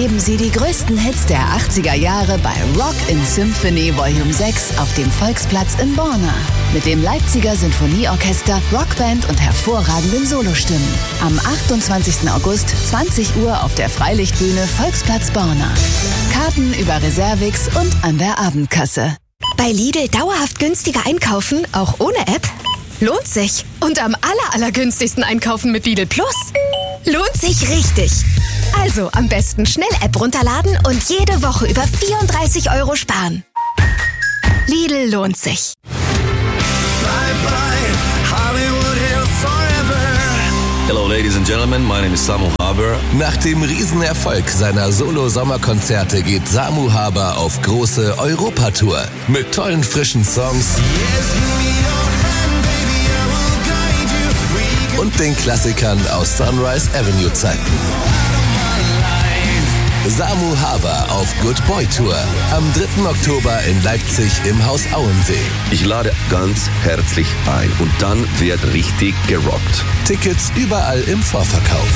Erleben Sie die größten Hits der 80er Jahre bei Rock in Symphony Volume 6 auf dem Volksplatz in Borna. Mit dem Leipziger Sinfonieorchester, Rockband und hervorragenden Solostimmen. Am 28. August, 20 Uhr auf der Freilichtbühne Volksplatz Borna. Karten über Reservix und an der Abendkasse. Bei Lidl dauerhaft günstiger einkaufen, auch ohne App? Lohnt sich. Und am allergünstigsten einkaufen mit Lidl Plus? Lohnt sich richtig. Also am besten schnell App runterladen und jede Woche über 34 € sparen. Lidl lohnt sich. Bye bye, Hollywood Hills forever. Hello ladies and gentlemen, my name is Samu Haber. Nach dem Riesenerfolg seiner Solo-Sommerkonzerte geht Samu Haber auf große Europatour mit tollen frischen Songs und den Klassikern aus Sunrise Avenue Zeiten. Samu Haber auf Good Boy Tour am 3. Oktober in Leipzig im Haus Auensee. Ich lade ganz herzlich ein und dann wird richtig gerockt. Tickets überall im Vorverkauf.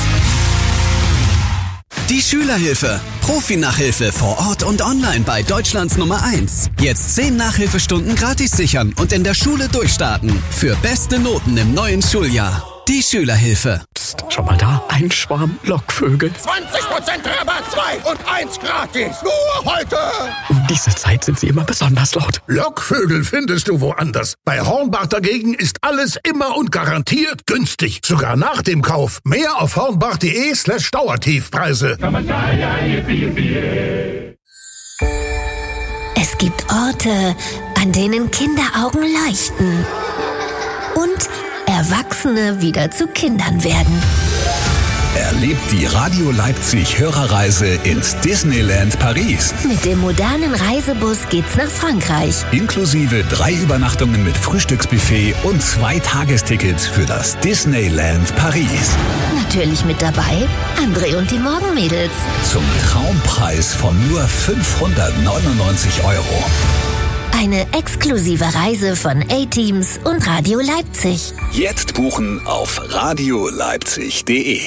Die Schülerhilfe. Profi-Nachhilfe vor Ort und online bei Deutschlands Nummer 1. Jetzt 10 Nachhilfestunden gratis sichern und in der Schule durchstarten. Für beste Noten im neuen Schuljahr. Die Schülerhilfe. Psst, schau mal da. Ein Schwarm Lockvögel. 20% Rabatt, 2 und 1 gratis. Nur heute. Um diese Zeit sind sie immer besonders laut. Lockvögel findest du woanders. Bei Hornbach dagegen ist alles immer und garantiert günstig. Sogar nach dem Kauf. Mehr auf hornbach.de/Dauertiefpreise. Es gibt Orte, an denen Kinderaugen leuchten. Und Erwachsene wieder zu Kindern werden. Erlebt die Radio Leipzig Hörerreise ins Disneyland Paris. Mit dem modernen Reisebus geht's nach Frankreich. Inklusive 3 Übernachtungen mit Frühstücksbuffet und 2 Tagestickets für das Disneyland Paris. Natürlich mit dabei André und die Morgenmädels. Zum Traumpreis von nur 599 €. Eine exklusive Reise von A-Teams und Radio Leipzig. Jetzt buchen auf radioleipzig.de.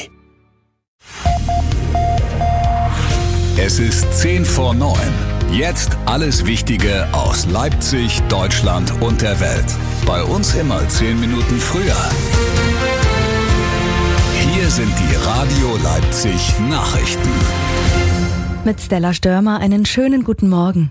Es ist 10 vor 9. Jetzt alles Wichtige aus Leipzig, Deutschland und der Welt. Bei uns immer 10 Minuten früher. Hier sind die Radio Leipzig Nachrichten. Mit Stella Störmer einen schönen guten Morgen.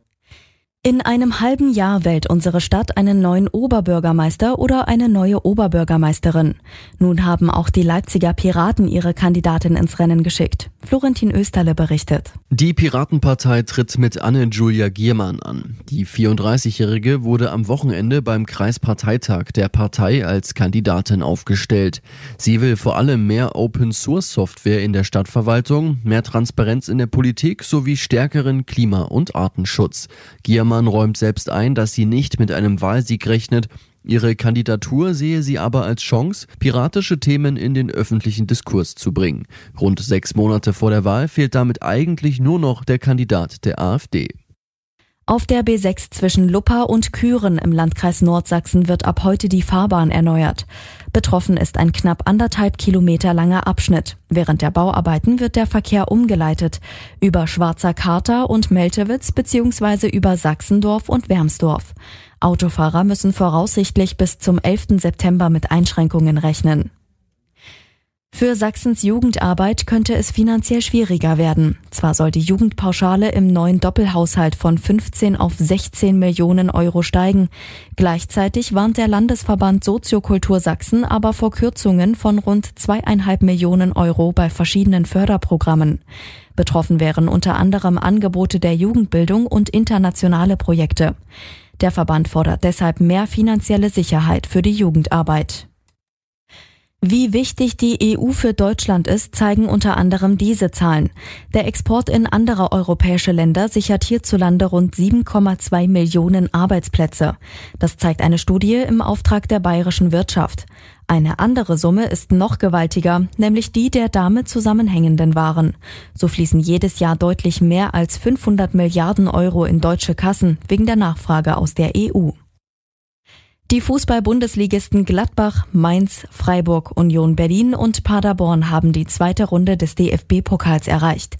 In einem halben Jahr wählt unsere Stadt einen neuen Oberbürgermeister oder eine neue Oberbürgermeisterin. Nun haben auch die Leipziger Piraten ihre Kandidatin ins Rennen geschickt. Florentin Österle berichtet. Die Piratenpartei tritt mit Anne-Julia Giermann an. Die 34-Jährige wurde am Wochenende beim Kreisparteitag der Partei als Kandidatin aufgestellt. Sie will vor allem mehr Open-Source-Software in der Stadtverwaltung, mehr Transparenz in der Politik sowie stärkeren Klima- und Artenschutz. Giermann räumt selbst ein, dass sie nicht mit einem Wahlsieg rechnet. Ihre Kandidatur sehe sie aber als Chance, piratische Themen in den öffentlichen Diskurs zu bringen. Rund 6 Monate vor der Wahl fehlt damit eigentlich nur noch der Kandidat der AfD. Auf der B6 zwischen Luppa und Kühren im Landkreis Nordsachsen wird ab heute die Fahrbahn erneuert. Betroffen ist ein knapp 1,5 Kilometer langer Abschnitt. Während der Bauarbeiten wird der Verkehr umgeleitet. Über Schwarzer Kater und Meltewitz bzw. über Sachsendorf und Wermsdorf. Autofahrer müssen voraussichtlich bis zum 11. September mit Einschränkungen rechnen. Für Sachsens Jugendarbeit könnte es finanziell schwieriger werden. Zwar soll die Jugendpauschale im neuen Doppelhaushalt von 15 auf 16 Millionen € steigen. Gleichzeitig warnt der Landesverband Soziokultur Sachsen aber vor Kürzungen von rund 2,5 Millionen € bei verschiedenen Förderprogrammen. Betroffen wären unter anderem Angebote der Jugendbildung und internationale Projekte. Der Verband fordert deshalb mehr finanzielle Sicherheit für die Jugendarbeit. Wie wichtig die EU für Deutschland ist, zeigen unter anderem diese Zahlen. Der Export in andere europäische Länder sichert hierzulande rund 7,2 Millionen Arbeitsplätze. Das zeigt eine Studie im Auftrag der bayerischen Wirtschaft. Eine andere Summe ist noch gewaltiger, nämlich die der damit zusammenhängenden Waren. So fließen jedes Jahr deutlich mehr als 500 Milliarden € in deutsche Kassen wegen der Nachfrage aus der EU. Die Fußball-Bundesligisten Gladbach, Mainz, Freiburg, Union Berlin und Paderborn haben die zweite Runde des DFB-Pokals erreicht.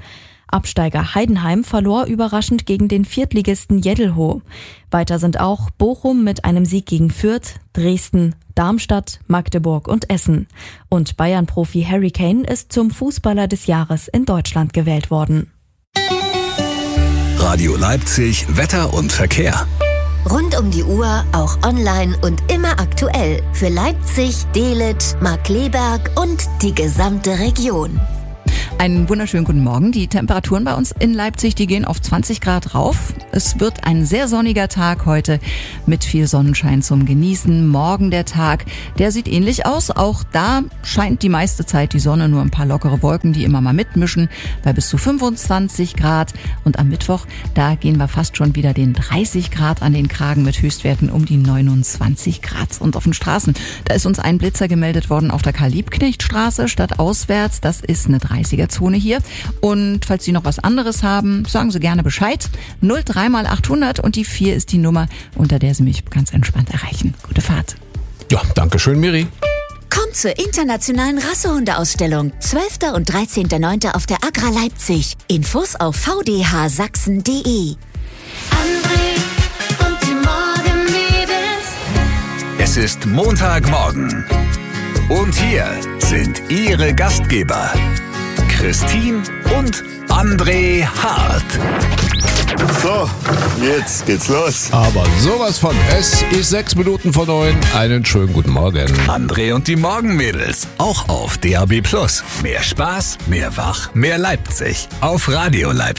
Absteiger Heidenheim verlor überraschend gegen den Viertligisten Jeddelhoh. Weiter sind auch Bochum mit einem Sieg gegen Fürth, Dresden, Darmstadt, Magdeburg und Essen. Und Bayern-Profi Harry Kane ist zum Fußballer des Jahres in Deutschland gewählt worden. Radio Leipzig, Wetter und Verkehr. Rund um die Uhr, auch online und immer aktuell. Für Leipzig, Delitzsch, Markkleeberg und die gesamte Region. Einen wunderschönen guten Morgen. Die Temperaturen bei uns in Leipzig, die gehen auf 20 Grad rauf. Es wird ein sehr sonniger Tag heute mit viel Sonnenschein zum Genießen. Morgen der Tag, der sieht ähnlich aus. Auch da scheint die meiste Zeit die Sonne, nur ein paar lockere Wolken, die immer mal mitmischen, bei bis zu 25 Grad. Und am Mittwoch, da gehen wir fast schon wieder den 30 Grad an den Kragen mit Höchstwerten um die 29 Grad. Und auf den Straßen, da ist uns ein Blitzer gemeldet worden auf der Karl-Liebknecht-Straße stadtauswärts. Das ist eine 30er-Zone hier. Und falls Sie noch was anderes haben, sagen Sie gerne Bescheid. 03 mal 800 und die 4 ist die Nummer, unter der Sie mich ganz entspannt erreichen. Gute Fahrt. Ja, danke schön, Miri. Kommt zur internationalen Rassehundeausstellung 12. und 13.09. auf der Agra Leipzig. Infos auf vdhsachsen.de. André und die Morgenmädels. Es ist Montagmorgen. Und hier sind Ihre Gastgeber, Christine und André Hart. So, jetzt geht's los. Aber sowas von. Es ist 6 Minuten vor 9. Einen schönen guten Morgen. André und die Morgenmädels. Auch auf DAB+. Mehr Spaß, mehr Wach, mehr Leipzig. Auf Radio Leipzig.